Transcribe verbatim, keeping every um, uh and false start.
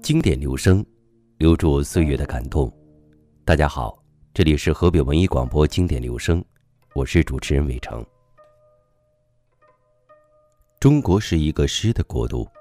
经典留声，留住岁月的感动。大家好，这里是河北文艺广播经典留声，我是主持人伟成。中国是一个诗的国度，